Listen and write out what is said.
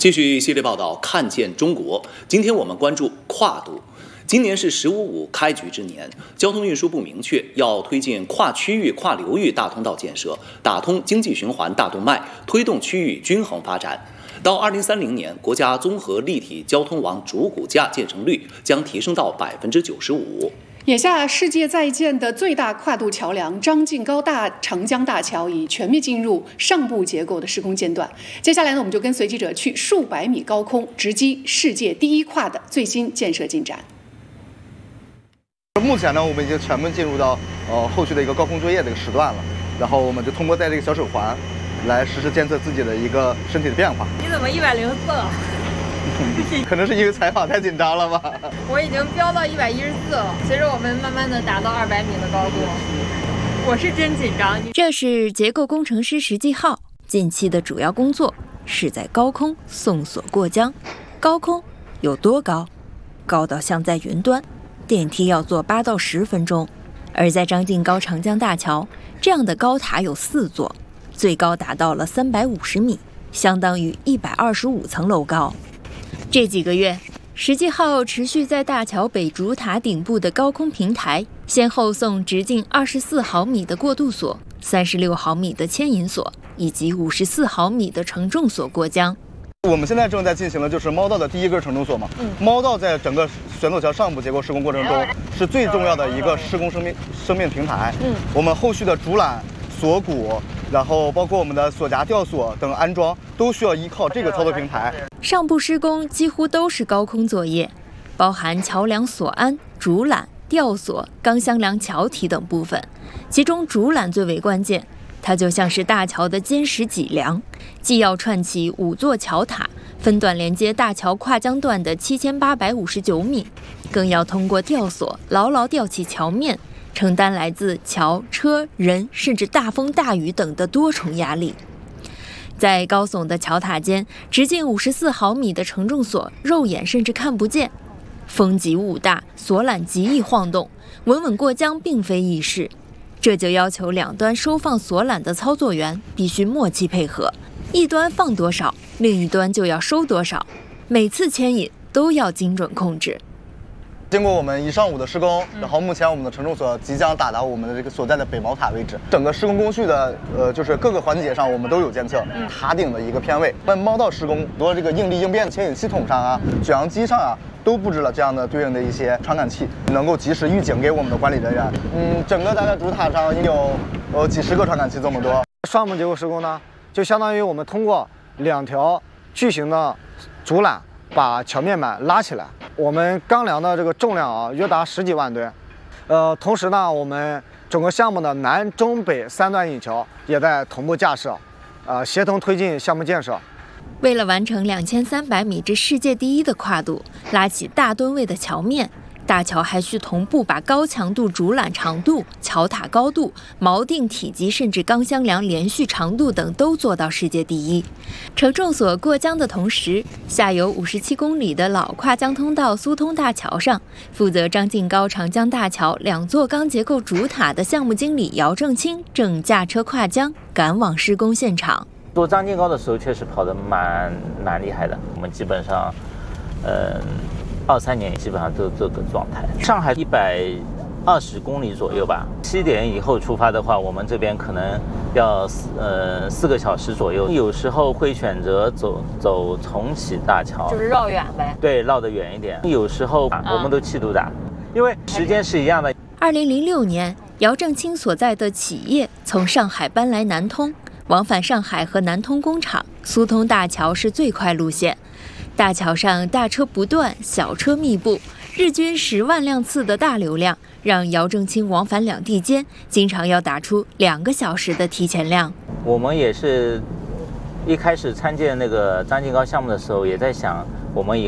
继续系列报道，看见中国。今天我们关注跨度。今年是“15+5”开局之年，交通运输部明确要推进跨区域、跨流域大通道建设，打通经济循环大动脉，推动区域均衡发展。到2030年，国家综合立体交通网主骨架建成率将提升到95%。 眼下，世界在建的最大跨度桥梁张静高长江大桥已全面进入上部结构的施工阶段。接下来呢，我们就跟随记者去数百米高空直击世界第一跨的最新建设进展。 目前呢，我们已经全部进入到后续的一个高空作业的一个时段了。然后我们就通过戴这个小手环来实时监测自己的一个身体的变化。 你怎么104了？ 可能是因为采访太紧张了吧。 我已经飙到114了，随着我们慢慢的达到200米的高度，我是真紧张。 这是结构工程师石继浩近期的主要工作，是在高空送索过江。高空有多高？高到像在云端，电梯要坐8到10分钟。而在张静高长江大桥，这样的高塔有4座，最高达到了350米，相当于125层楼高。这几个月，石继浩持续在大桥北主塔顶部的高空平台，先后送直径24毫米的过渡索、36毫米的牵引索以及54毫米的承重索过江。 我们现在正在进行的就是猫道的第一根承重索嘛。猫道在整个悬索桥上部结构施工过程中是最重要的一个施工生命平台。我们后续的主缆、锁骨，然后包括我们的锁夹、吊索等安装，都需要依靠这个操作平台。 上部施工几乎都是高空作业，包含桥梁锁安、主缆、吊索、钢箱梁桥体等部分。其中主缆最为关键，它就像是大桥的坚实脊梁，既要串起5座桥塔，分段连接大桥跨江段的7859米，更要通过吊索牢牢吊起桥面，承担来自桥、车、人甚至大风大雨等的多重压力。在高耸的桥塔间，直径54毫米的承重索肉眼甚至看不见，风急雾大，索缆极易晃动，稳稳过江并非易事。这就要求两端收放索缆的操作员必须默契配合，一端放多少，另一端就要收多少，每次牵引都要精准控制。 经过我们1上午的施工，然后目前我们的承重索即将达到我们的这个所在的北毛塔位置。整个施工工序的就是各个环节上我们都有监测，塔顶的一个偏位。在猫道施工，很多这个应力应变牵引系统上啊、卷扬机上啊，都布置了这样的对应的一些传感器，能够及时预警给我们的管理人员。整个大概主塔上有几十个传感器这么多。 双门结构施工呢，就相当于我们通过2条巨型的主缆把桥面板拉起来。我们钢梁的这个重量约达10几万吨。同时呢，我们整个项目的南、中、北3段引桥也在同步架设，协同推进项目建设。 为了完成2300米至世界第一的跨度，拉起大吨位的桥面，大桥还需同步把高强度主缆长度、桥塔高度、锚定体积甚至钢箱梁连续长度等都做到世界第一。承重索过江的同时，下游57公里的老跨江通道苏通大桥上，负责张静高长江大桥2座钢结构主塔的项目经理姚正清正驾车跨江赶往施工现场。 做张静高的时候确实跑得蛮厉害的，我们基本上23年基本上都这个状态。上海120公里左右吧，7点以后出发的话，我们这边可能要4个小时左右。有时候会选择走重启大桥， 就是绕远呗。 对，绕得远一点。有时候我们都7度打，因为时间是一样的。 2006年，姚正清所在的企业从上海搬来南通，往返上海和南通工厂，苏通大桥是最快路线。大桥上大车不断，小车密布，日均10万辆次的大流量，让姚正清往返两地间经常要打出2个小时的提前量。 我们也是一开始参建那个张静高项目的时候，也在想我们以